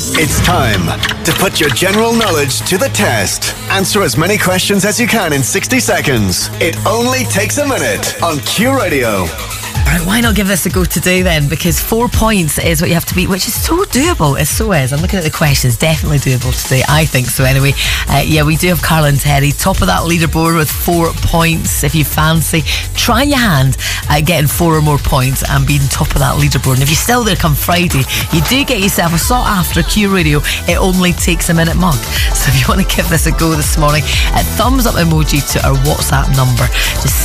It's time to put your general knowledge to the test. Answer as many questions as you can in 60 seconds. It only takes a minute on Q Radio. Right, why not give this a go today then? Because 4 points is what you have to beat, which is so doable. It so is. I'm looking at the questions, definitely doable today. I think so anyway. We do have Carla and Terry top of that leaderboard with 4 points. If you fancy, try your hand at getting 4 or more points and being top of that leaderboard. And if you're still there come Friday, you do get yourself a sought after Q Radio. It only takes a minute mug. So if you want to give this a go this morning, thumbs up emoji to our WhatsApp number. Just